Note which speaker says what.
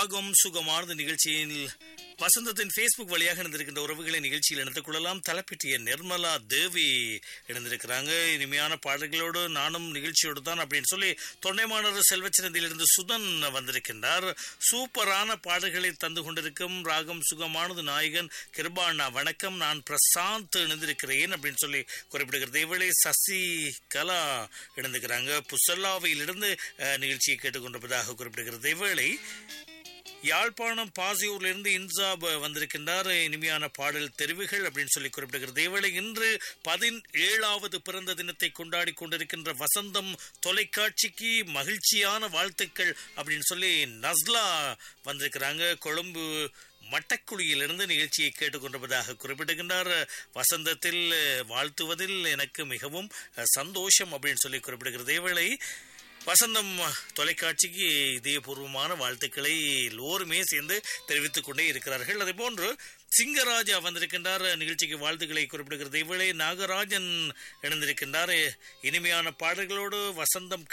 Speaker 1: ராகம் சுகமானது நிகழ்ச்சியில் வசந்தத்தின் Facebook வழியாக இணைந்திருக்கின்ற உறவுகளை நிகழ்ச்சியில் இணைத்துக் கொள்ளலாம். தலைப்பிட்டிய நிர்மலா தேவி இணைந்திருக்கிறாங்க. இனிமையான பாடல்களோடு நானும் நிகழ்ச்சியோடு தான் அப்படின்னு சொல்லி தொண்டைமானவர் செல்வச்சிறந்திலிருந்து சுதன் வந்திருக்கின்றார். சூப்பரான பாடல்களை தந்து கொண்டிருக்கும் ராகம் சுகமானது நாயகன் கிருபாண்ணா வணக்கம், நான் பிரசாந்த் இணைந்திருக்கிறேன் அப்படின்னு சொல்லி குறிப்பிடுகிறது. இவளே சசி கலா இணைந்திருக்கிறாங்க. புசல்லாவையிலிருந்து நிகழ்ச்சியை கேட்டுக்கொண்டிருப்பதாக குறிப்பிடுகிறது. இவளை யாழ்ப்பாணம் பாசியூரிலிருந்து இன்சாப் வந்திருக்கின்றார். இனிமையான பாடல் தெரிவுகள் அப்படின்னு சொல்லி குறிப்பிடுகிறது. இவளை இன்று 17வது பிறந்த தினத்தை கொண்டாடி கொண்டிருக்கின்ற வசந்தம் தொலைக்காட்சிக்கு மகிழ்ச்சியான வாழ்த்துக்கள் அப்படின்னு சொல்லி நஸ்லா வந்திருக்கிறாங்க. கொழும்பு மட்டக்குழியிலிருந்து நிகழ்ச்சியை கேட்டுக்கொண்டிருப்பதாக குறிப்பிடுகின்றார். வசந்தத்தில் வாழ்த்துவதில் எனக்கு மிகவும் சந்தோஷம் அப்படின்னு சொல்லி குறிப்பிடுகிறது. இவளை வசந்தம் தொலைக்காட்சிக்கு இதயபூர்வமான வாழ்த்துக்களை எல்லோருமே சேர்ந்து தெரிவித்துக் கொண்டே இருக்கிறார்கள். அதே போன்று சிங்கராஜா வந்திருக்கின்றார். நிகழ்ச்சிக்கு வாழ்த்துக்களை குறிப்பிடுகிறது. இவளே நாகராஜன் இணைந்திருக்கின்றார். இனிமையான பாடல்களோடு வசந்தம்